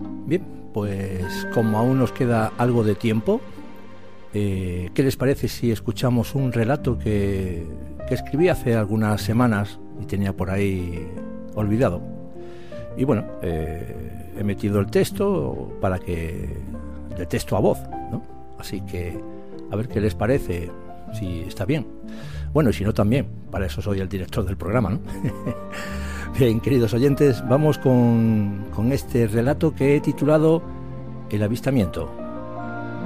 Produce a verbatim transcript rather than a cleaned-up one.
Bien, pues como aún nos queda algo de tiempo, eh, ¿qué les parece si escuchamos un relato que, que escribí hace algunas semanas y tenía por ahí olvidado? Y bueno, eh, he metido el texto para que... de texto a voz, ¿no? Así que a ver qué les parece, si está bien. Bueno, y si no también, para eso soy el director del programa, ¿no? Bien, queridos oyentes, vamos con, con este relato que he titulado El avistamiento.